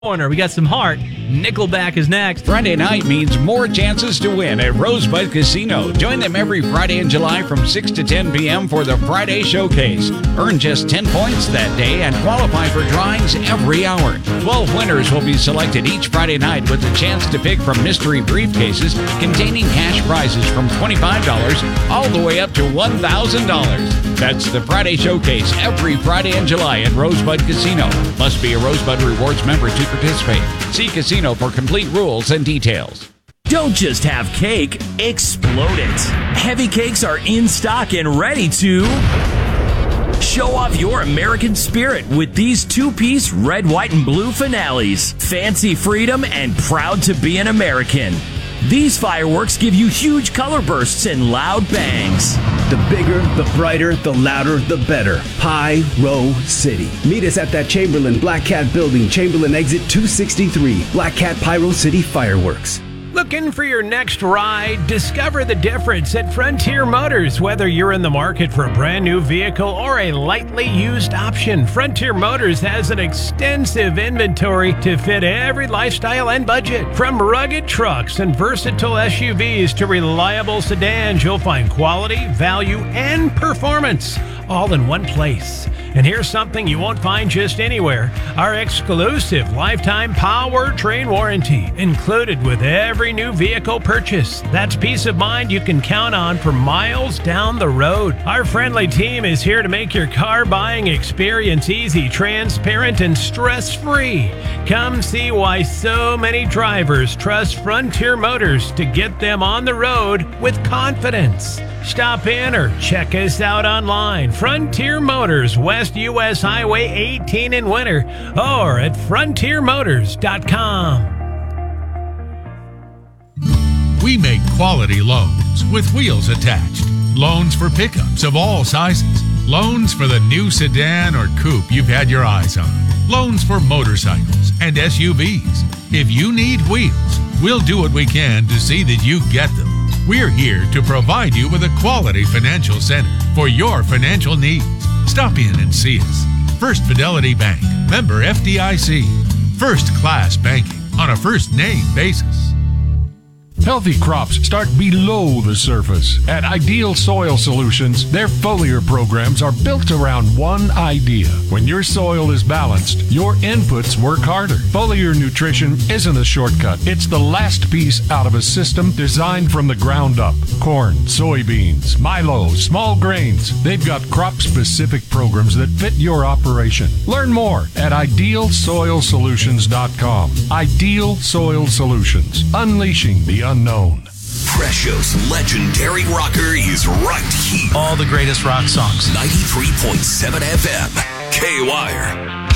Corner, we got some heart. Nickelback is next. Friday night means more chances to win at Rosebud Casino. Join them every Friday in July from 6 to 10 p.m. for the Friday Showcase. Earn just 10 points that day and qualify for drawings every hour. 12 winners will be selected each Friday night with a chance to pick from mystery briefcases containing cash prizes from $25 all the way up to $1,000. That's the Friday Showcase every Friday in July at Rosebud Casino. Must be a Rosebud Rewards member to participate. See Casino for complete rules and details. Don't just have cake, explode it. Heavy Cakes are in stock and ready to show off your American spirit with these two-piece red, white, and blue finales. Fancy freedom and proud to be an American. These fireworks give you huge color bursts and loud bangs. The bigger, the brighter, the louder, the better. Pyro City. Meet us at that Chamberlain Black Cat building, Chamberlain exit 263. Black Cat Pyro City Fireworks. Looking for your next ride? Discover the difference at Frontier Motors. Whether you're in the market for a brand new vehicle or a lightly used option, Frontier Motors has an extensive inventory to fit every lifestyle and budget. From rugged trucks and versatile SUVs to reliable sedans, you'll find quality, value, and performance all in one place. And here's something you won't find just anywhere. Our exclusive lifetime powertrain warranty included with every new vehicle purchase. That's peace of mind you can count on for miles down the road. Our friendly team is here to make your car buying experience easy, transparent, and stress-free. Come see why so many drivers trust Frontier Motors to get them on the road with confidence. Stop in or check us out online. Frontier Motors, West US Highway 18 in Winter, or at frontiermotors.com. We make quality loans with wheels attached. Loans for pickups of all sizes. Loans for the new sedan or coupe you've had your eyes on. Loans for motorcycles and SUVs. If you need wheels, we'll do what we can to see that you get them. We're here to provide you with a quality financial center for your financial needs. Stop in and see us. First Fidelity Bank, member FDIC. First class banking on a first name basis. Healthy crops start below the surface. At Ideal Soil Solutions, their foliar programs are built around one idea. When your soil is balanced, your inputs work harder. Foliar nutrition isn't a shortcut. It's the last piece out of a system designed from the ground up. Corn, soybeans, milo, small grains. They've got crop-specific programs that fit your operation. Learn more at idealsoilsolutions.com. Ideal Soil Solutions, unleashing the unknown. Freshos legendary rocker is right here. All the greatest rock songs. 93.7 FM, K-Wire.